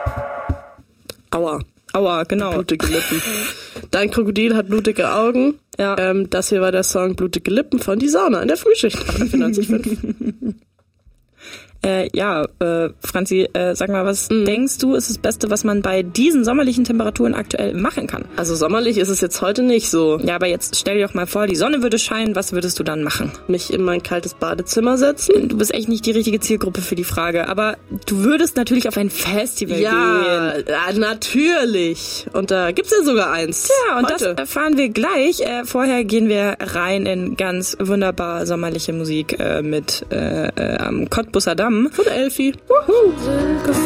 Aua, genau. Blutige Lippen. Dein Krokodil hat blutige Augen. Ja. Das hier war der Song Blutige Lippen von Die Sauna in der Frühschicht. 94,5. Franzi, sag mal, was denkst du, ist das Beste, was man bei diesen sommerlichen Temperaturen aktuell machen kann? Also sommerlich ist es jetzt heute nicht so. Ja, aber jetzt stell dir doch mal vor, die Sonne würde scheinen, was würdest du dann machen? Mich in mein kaltes Badezimmer setzen. Du bist echt nicht die richtige Zielgruppe für die Frage, aber du würdest natürlich auf ein Festival gehen. Ja, natürlich. Und da gibt's ja sogar eins. Ja, und heute. das erfahren wir gleich. Vorher gehen wir rein in ganz wunderbar sommerliche Musik mit am Cottbusser Damm. Von Elfi. Sind